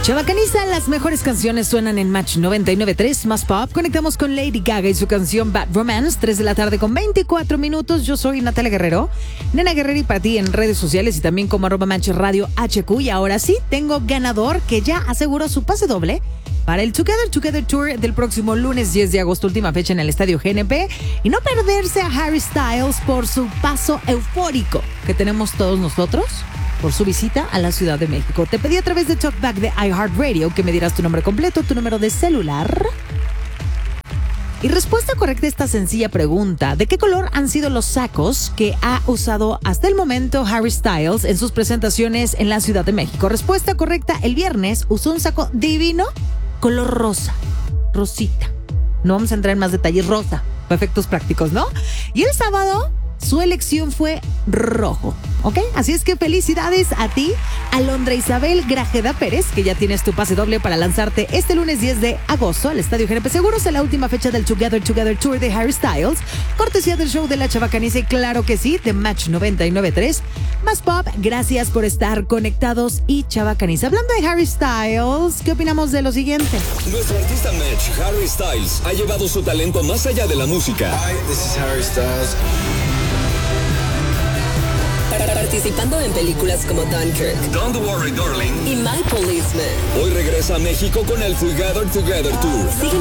Chavacaniza, las mejores canciones suenan en Match 99.3, más pop. Conectamos con Lady Gaga y su canción Bad Romance, 3 de la tarde con 24 minutos. Yo soy Natalia Guerrero, Nena Guerrero, y para ti en redes sociales y también como @Match Radio HQ. Y ahora sí, tengo ganador que ya aseguró su pase doble para el Together Tour del próximo lunes 10 de agosto, última fecha en el Estadio GNP. Y no perderse a Harry Styles por su paso eufórico que tenemos todos nosotros por su visita a la Ciudad de México. Te pedí a través de Talkback de iHeartRadio que me dieras tu nombre completo, tu número de celular. Y respuesta correcta a esta sencilla pregunta: ¿de qué color han sido los sacos que ha usado hasta el momento Harry Styles en sus presentaciones en la Ciudad de México? Respuesta correcta: el viernes usó un saco divino, color rosa, rosita. No vamos a entrar en más detalles, rosa, para efectos prácticos, ¿no? Y el sábado su elección fue rojo, ¿ok? Así es que felicidades a ti, Alondra Isabel Grajeda Pérez, que ya tienes tu pase doble para lanzarte este lunes 10 de agosto al Estadio GNP Seguros en la última fecha del Together Tour de Harry Styles, cortesía del show de la Chavacaniza y claro que sí, de Match 99.3, más pop. Gracias por estar conectados y Chavacaniza. Hablando de Harry Styles, ¿qué opinamos de lo siguiente? Nuestro artista Match, Harry Styles, ha llevado su talento más allá de la música. Hi, this is Harry Styles. Participando en películas como Dunkirk, Don't Worry Darling y My Policeman. Hoy regresa a México con el Together Tour. Síguenos